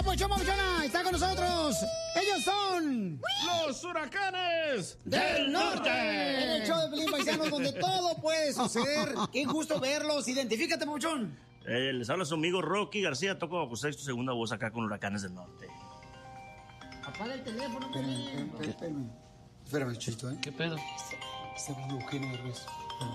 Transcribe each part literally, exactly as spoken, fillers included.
Papuchón, Papuchona, está con nosotros. Ellos son... ¡Los Huracanes del Norte! En el show de Pelín Paisanos, donde todo puede suceder. Qué gusto verlos. Identifícate, Papuchón. Eh, les habla su amigo Rocky García, toco bajo sexto, segunda voz acá con Huracanes del Norte. Apaga el teléfono, Pelín. Espérame, espérame. Espérame, Chito, ¿eh? ¿Qué pedo? Está hablando Eugenio Derbez.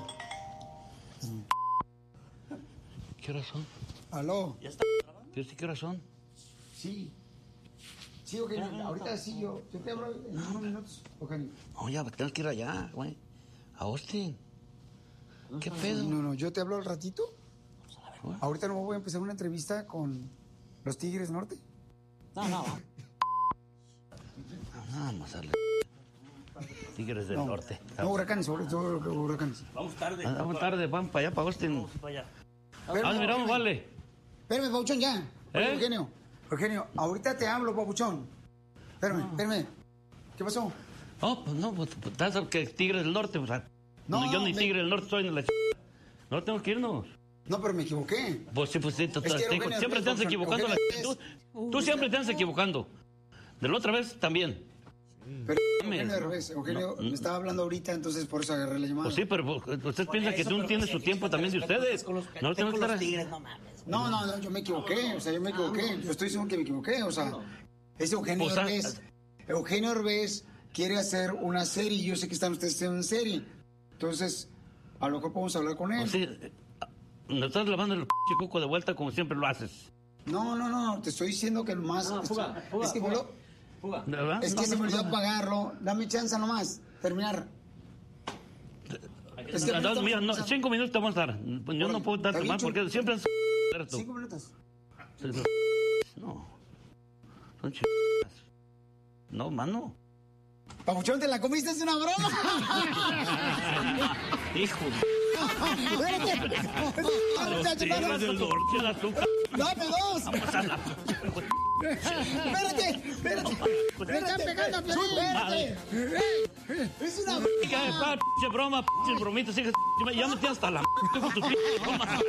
¿Qué horas son? ¿Aló? ¿Ya está? ¿Qué, ¿Qué horas son? Sí. Sí, Eugenio, ahorita sí yo. Yo te hablo en unos minutos, Eugenio. No, ya tenemos que ir allá, güey. A Austin. ¿Qué pedo? No, no, yo te hablo al ratito. Ahorita no voy a empezar una entrevista con los Tigres Norte. No, no. Nada más darle. Tigres del No, Norte. no, Huracanes, sobre todo Huracanes. Vamos tarde. Ah, Vamos tarde, van para allá, para Austin. Vamos para allá. Ah, miramos, vale. Espérame, Papuchón, ya. Oye, ¿Eh? Eugenio, Eugenio, ahorita te hablo, Papuchón. Espérame, espérame. ¿Qué pasó? No, pues no, pues pues, estás que Tigres del Norte. Pues, No, no, yo ni me- Tigre del Norte soy en la ch... No tenemos que irnos. No, pero me equivoqué. Pues sí, pues sí, tú- Es que te- Eugenio siempre te andas Derbez, equivocando. Eugenio la ch- Tú, Derbez. tú siempre te andas equivocando. De la otra vez también. Pero Dame. Eugenio Derbez, Eugenio No, me estaba hablando ahorita, entonces por eso agarré la llamada. Pues sí, pero pues, usted piensa que tú tienes su tiempo también de ustedes. No tenemos que estar... No, no, no, yo me equivoqué, o sea, yo me equivoqué. Yo estoy seguro que me equivoqué, o sea, es Eugenio O sea, Derbez. Eugenio Derbez quiere hacer una serie y yo sé que están ustedes haciendo una serie. Entonces, a lo mejor podemos hablar con él. Pues sí, nos estás lavando el p coco de vuelta como siempre lo haces. No, no, no, te estoy diciendo que el más... No, fuga, fuga, es que, fuga. boludo, ¿Verdad? es que se me olvidó apagarlo. Dame chance nomás, terminar. Es que No, no, ahorita mira, no, estamos- cinco minutos te vamos a dar. Pues yo no puedo darte Está bien, más porque Chuy. siempre es cierto. Cinco minutos. No. Son ch... No, mano. Papuchón, ¿te la comiste? Es una broma. Hijo Espérate. de Tigres del Norte, el azúcar. Dame dos. Vamos a la... Espérate, espérate. ¡Me están pegando a Piolín! Espérate. Es una Hija de pa, pinche broma, pinche bromitas, hija de- ya me tienes hasta la... m- con tu pinche broma.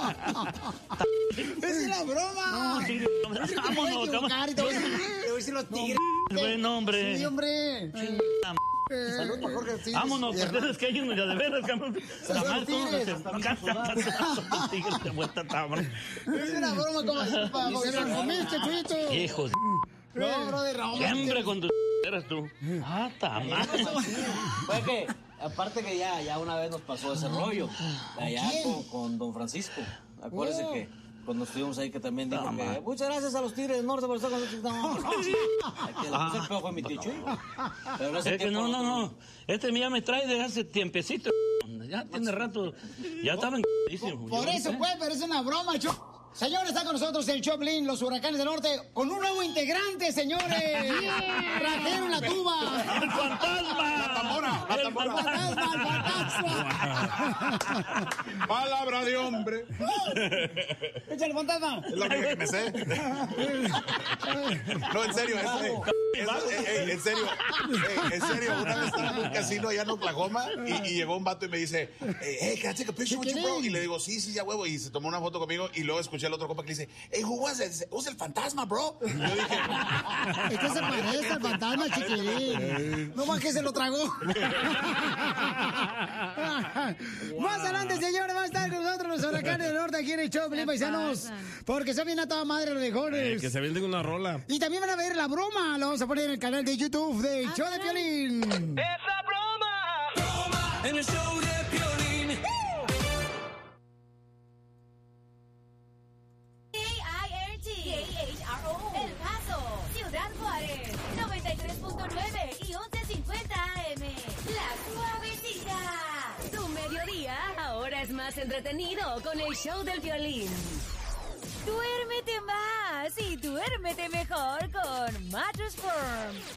Es una broma. Sí, Vámonos, vámonos, te voy a vámonos. te voy a decir los tigres. Buen hombre. Sí, hombre. La Salud para Jorge Tigres. Vámonos, Y pues tienes que irnos ya de veras, cabrón. La Saludos, madre, ¿cómo Tigres. se Tigres de vuelta, cabrón. Es una broma como así, pa- ¡Se la comiste, Chuyito! Hijos. No, brother, Raúl. Siempre con tus eras tú. Ah, ta madre. Fue que, aparte que ya, ya una vez nos pasó ese rollo, de allá con, con don Francisco. Acuérdese Oh. que cuando estuvimos ahí que también dijo No, que ma. muchas gracias a los Tigres del Norte por estar con nosotros. No, no, el que le puso el peor fue mi tío Chuy. Pero en ese Es que tiempo no, no, no. Este ya me trae de hace tiempecito. Ya tiene rato. Ya estaba en... Por eso, pues, pero es una broma, chu. Señores, está con nosotros el Choplin, los Huracanes del Norte, con un nuevo integrante, señores. Trajeron la tuba. ¡El fantasma! La tambora, la ¡El tambora. fantasma! ¡Fantasma, el fantasma! Palabra de hombre. ¡Échale, fantasma! Es lo único que me sé. No, en serio, es, es- es- ey, en serio, ey, en serio, una vez estaba en un casino allá en Oklahoma y, y llegó un vato y me dice, hey, hey, can I take a picture with you, bro? Y le digo, sí, sí, ya huevo, y se tomó una foto conmigo y luego escuché al otro compa que le dice, hey, who was it? Dice, "Who's el fantasma, bro?" Y yo dije, Es que se parece al fantasma, chiquilín. No más que se lo tragó. Más adelante, señores, va a estar con nosotros los Huracanes del Norte aquí en el show, Pelín Paisanos. Porque se viene a toda madre los mejores. que se venden una rola. Y también van a ver la broma. Lo vamos a poner en el canal de YouTube de Show de Piolín. ¡Esa broma! En el show de Piolín. K I R T, K H R O, El Paso, Ciudad Juárez, noventa y tres punto nueve y once cincuenta A M. La Suavecita. Tu mediodía ahora es más entretenido con el show del violín. Duérmete más y duérmete mejor con Mattress Firm.